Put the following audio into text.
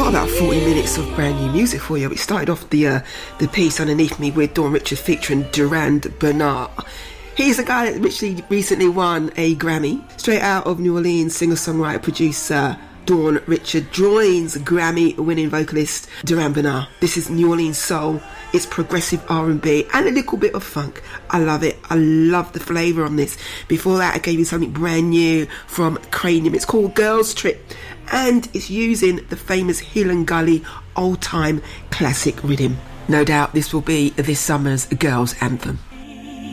About 40 minutes of brand new music for you. We started off the piece underneath me with Dawn Richard featuring Duran Bernard. He's a guy that recently won a Grammy. Straight out of New Orleans, singer-songwriter, producer Dawn Richard joins Grammy-winning vocalist Duran Bernard. This is New Orleans soul. It's progressive R&B and a little bit of funk. I love it. I love the flavour on this. Before that, I gave you something brand new from Cranium. It's called Girls Trip, and it's using the famous Hill and Gully old-time classic rhythm. No doubt this will be this summer's girls' anthem.